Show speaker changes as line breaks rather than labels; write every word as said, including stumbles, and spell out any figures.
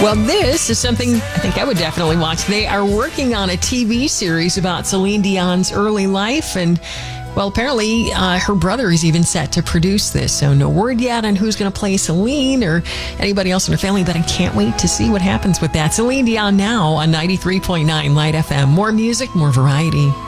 Well, this is something I think I would definitely watch. They are working on a T V series about Celine Dion's early life, and well, apparently uh, her brother is even set to produce this. So no word yet on who's going to play Celine or anybody else in her family, but I can't wait to see what happens with that. Celine Dion now on ninety-three point nine Light F M. More music, more variety.